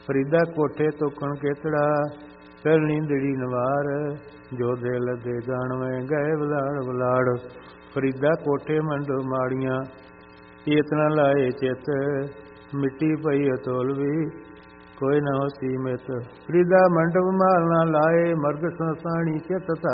ਫਰੀਦਾ ਕੋਠੇ ਤੋਕਣ ਕੇਤੜਾ, ਫਿਰ ਨੀਂਦੜੀ ਨਵਾਰ, ਜੋ ਦਿਲ ਦੇ ਜਾਣਵੇਂ ਗਏ ਬਲਾੜ ਬਲਾੜ। ਫਰੀਦਾ ਕੋਠੇ ਮੰਡੋ ਮਾੜੀਆਂ, ਇਤਨਾ ਲਾਏ ਚਿੱਤ, ਮਿੱਟੀ ਪਈ ਅਤੋਲਵੀ, ਕੋਈ ਨਾ ਹੋਸੀ ਮਿਤ। ਫਰੀਦਾ ਮੰਡਪ ਮਾਲ ਨਾ ਲਾਏ, ਮਰਗ ਸੰਸਾਣੀ ਚਿਤ